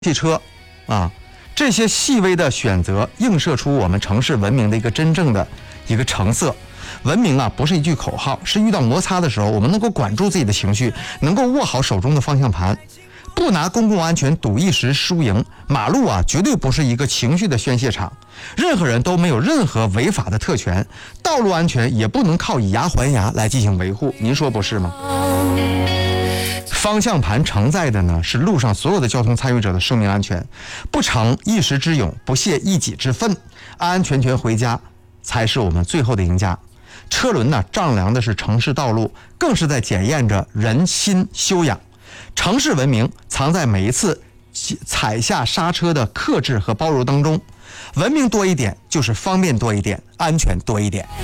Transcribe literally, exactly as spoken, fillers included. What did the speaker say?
汽车啊，这些细微的选择映射出我们城市文明的一个真正的一个成色。文明啊，不是一句口号，是遇到摩擦的时候，我们能够管住自己的情绪，能够握好手中的方向盘，不拿公共安全赌一时输赢。马路啊，绝对不是一个情绪的宣泄场，任何人都没有任何违法的特权，道路安全也不能靠以牙还牙来进行维护，您说不是吗？方向盘承载的呢是路上所有的交通参与者的生命安全，不成一时之勇，不泄一己之愤，安安全全回家才是我们最后的赢家。车轮呢丈量的是城市道路，更是在检验着人心修养。城市文明藏在每一次踩下刹车的克制和包容当中。文明多一点就是方便多一点，安全多一点。